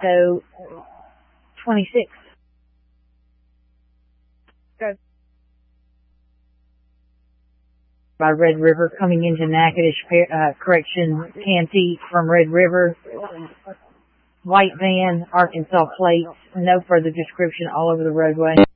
So, 26. Go. By Red River coming into Natchitoches, correction, Canty from Red River. White van, Arkansas plates, no further description all over the roadway.